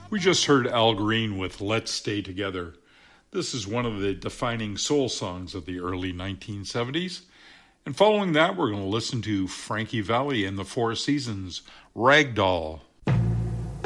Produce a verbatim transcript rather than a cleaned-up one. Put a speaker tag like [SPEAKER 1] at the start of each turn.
[SPEAKER 1] We just heard Al Green with Let's Stay Together. This is one of the defining soul songs of the early nineteen seventies. And following that, we're going to listen to Frankie Valli and the Four Seasons, Ragdoll.